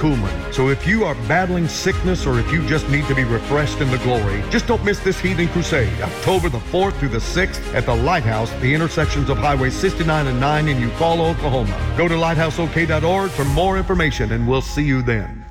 Kuhlman. So if you are battling sickness or if you just need to be refreshed in the glory, just don't miss this Healing Crusade, October the 4th through the 6th at the Lighthouse, the intersections of Highway 69 and 9 in Eufaula, Oklahoma. Go to lighthouseok.org for more information, and we'll see you then.